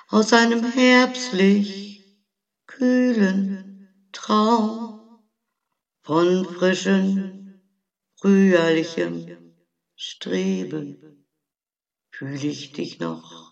aus einem herbstlich kühlen Traum von frischem, frühjährlichem Streben fühl ich dich noch